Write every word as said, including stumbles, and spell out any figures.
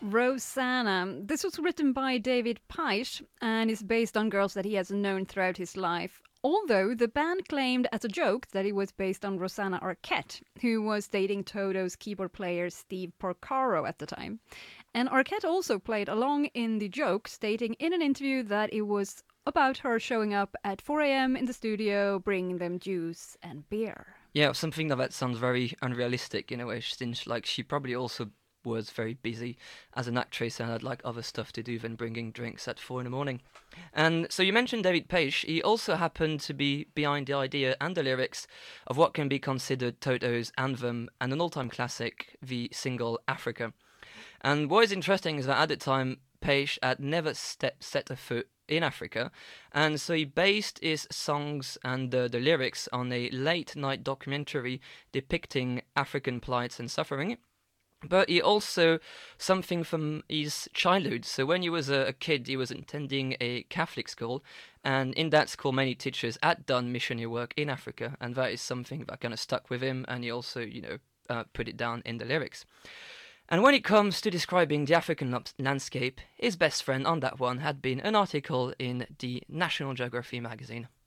Rosanna. This was written by David Paich and is based on girls that he has known throughout his life. Although the band claimed as a joke that it was based on Rosanna Arquette, who was dating Toto's keyboard player Steve Porcaro at the time. And Arquette also played along in the joke, stating in an interview that it was about her showing up at four a.m. in the studio, bringing them juice and beer. Yeah, something that, that sounds very unrealistic in a way, since like she probably also was very busy as an actress and had like other stuff to do than bringing drinks at four in the morning. And so you mentioned David Paich. He also happened to be behind the idea and the lyrics of what can be considered Toto's anthem and an all-time classic, the single Africa. And what is interesting is that at the time, Paich had never step, set a foot in Africa, and so he based his songs and the, the lyrics on a late-night documentary depicting African plights and suffering. But he also something from his childhood. So when he was a, a kid, he was attending a Catholic school, and in that school, many teachers had done missionary work in Africa, and that is something that kind of stuck with him. And he also, you know, uh, put it down in the lyrics. And when it comes to describing the African landscape, his best friend on that one had been an article in the National Geography magazine.